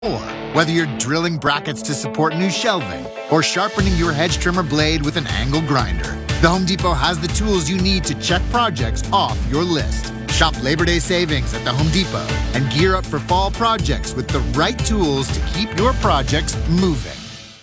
Whether you're drilling brackets to support new shelving or sharpening your hedge trimmer blade with an angle grinder, the Home Depot has the tools you need to check projects off your list. Shop Labor Day savings at the Home Depot and gear up for fall projects with the right tools to keep your projects moving.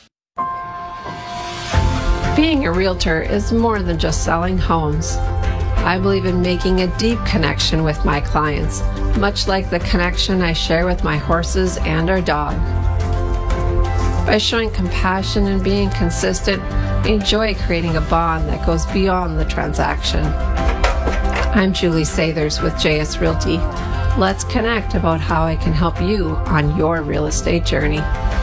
Being a realtor is more than just selling homes. I believe in making a deep connection with my clients, much like the connection I share with my horses and our dog. By showing compassion and being consistent, I enjoy creating a bond that goes beyond the transaction. I'm Julie Sathers with JS Realty. Let's connect about how I can help you on your real estate journey.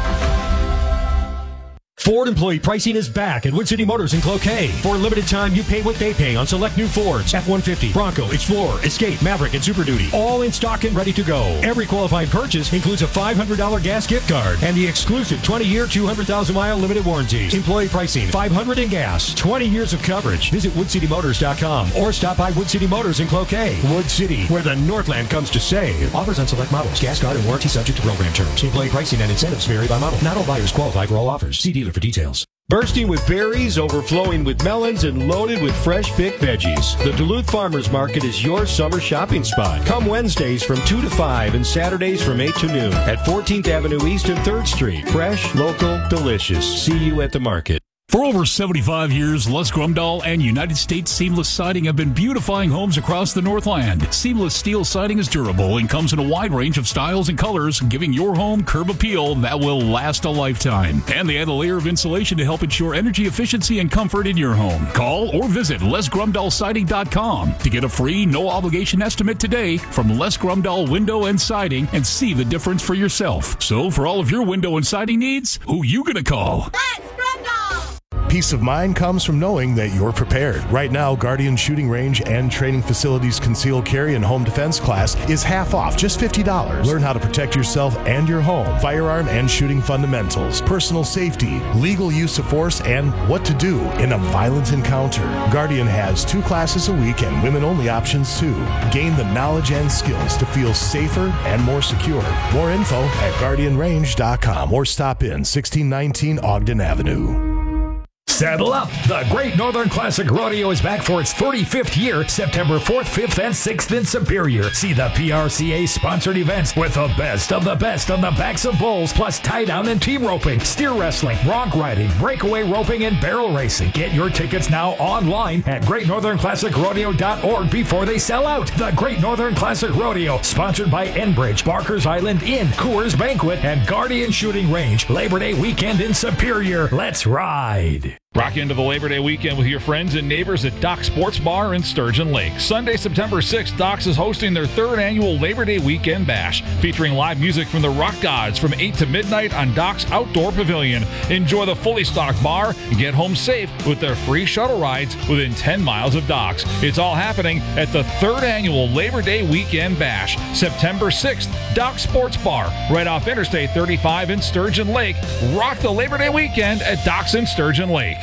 Ford employee pricing is back at Wood City Motors in Cloquet. For a limited time, you pay what they pay on select new Fords, F-150, Bronco, Explorer, Escape, Maverick, and Super Duty. All in stock and ready to go. Every qualifying purchase includes a $500 gas gift card and the exclusive 20-year, 200,000-mile limited warranty. Employee pricing, $500 in gas, 20 years of coverage. Visit WoodCityMotors.com or stop by Wood City Motors in Cloquet. Wood City, where the Northland comes to save. Offers on select models. Gas card and warranty subject to program terms. Employee pricing and incentives vary by model. Not all buyers qualify for all offers. See dealer for details. Bursting with berries, overflowing with melons, and loaded with fresh picked veggies. The Duluth Farmers Market is your summer shopping spot. Come Wednesdays from 2 to 5 and Saturdays from 8 to noon at 14th Avenue East and 3rd Street. Fresh, local, delicious. See you at the market. For over 75 years, Les Grumdahl and United States Seamless Siding have been beautifying homes across the Northland. Seamless steel siding is durable and comes in a wide range of styles and colors, giving your home curb appeal that will last a lifetime. And they add a layer of insulation to help ensure energy efficiency and comfort in your home. Call or visit LesGrumdahlSiding.com to get a free, no-obligation estimate today from Les Grumdahl Window and Siding and see the difference for yourself. So for all of your window and siding needs, who you gonna call? Les Grumdahl! Peace of mind comes from knowing that you're prepared. Right now, Guardian Shooting Range and Training Facilities Concealed Carry and Home Defense class is half off, just $50. Learn how to protect yourself and your home, firearm and shooting fundamentals, personal safety, legal use of force, and what to do in a violent encounter. Guardian has 2 classes a week and women-only options too. Gain the knowledge and skills to feel safer and more secure. More info at GuardianRange.com or stop in 1619 Ogden Avenue. Saddle up! The Great Northern Classic Rodeo is back for its 35th year, September 4th, 5th, and 6th in Superior. See the PRCA-sponsored events with the best on the backs of bulls, plus tie-down and team roping, steer wrestling, bronc riding, breakaway roping, and barrel racing. Get your tickets now online at GreatNorthernClassicRodeo.org before they sell out. The Great Northern Classic Rodeo, sponsored by Enbridge, Barker's Island Inn, Coors Banquet, and Guardian Shooting Range. Labor Day weekend in Superior. Let's ride! Rock into the Labor Day weekend with your friends and neighbors at Dock Sports Bar in Sturgeon Lake. Sunday, September 6th, Docks is hosting their 3rd annual Labor Day Weekend Bash, featuring live music from the Rock Gods from 8 to midnight on Docks Outdoor Pavilion. Enjoy the fully stocked bar and get home safe with their free shuttle rides within 10 miles of Docks. It's all happening at the 3rd annual Labor Day Weekend Bash, September 6th, Dock Sports Bar, right off Interstate 35 in Sturgeon Lake. Rock the Labor Day weekend at Docks in Sturgeon Lake.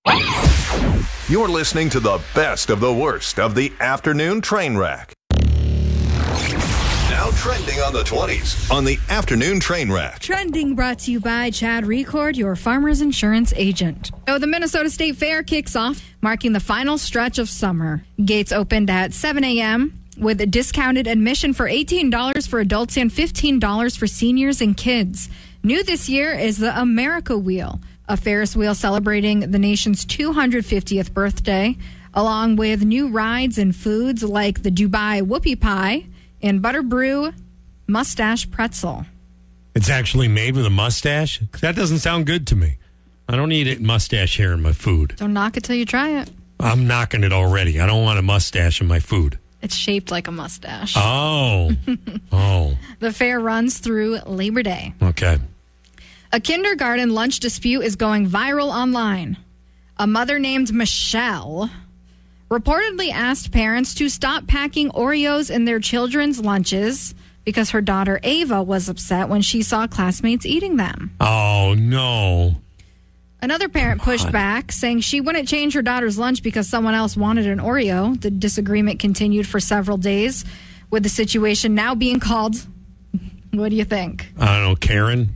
You're listening to the best of the worst of the afternoon train wreck. Now trending on the 20s on the afternoon train wreck. Trending brought to you by Chad Record, your farmer's insurance agent. So the Minnesota State Fair kicks off, marking the final stretch of summer. Gates opened at 7 a.m. with a discounted admission for $18 for adults and $15 for seniors and kids. New this year is the America Wheel, a Ferris wheel celebrating the nation's 250th birthday, along with new rides and foods like the Dubai Whoopie Pie and Butter Brew Mustache Pretzel. It's actually made with a mustache? That doesn't sound good to me. I don't need it mustache hair in my food. Don't knock it till you try it. I'm knocking it already. I don't want a mustache in my food. It's shaped like a mustache. Oh. Oh. The fair runs through Labor Day. Okay. A kindergarten lunch dispute is going viral online. A mother named Michelle reportedly asked parents to stop packing Oreos in their children's lunches because her daughter Ava was upset when she saw classmates eating them. Oh, no. Another parent pushed back, saying she wouldn't change her daughter's lunch because someone else wanted an Oreo. The disagreement continued for several days, with the situation now being called What do you think? I don't know, Karen.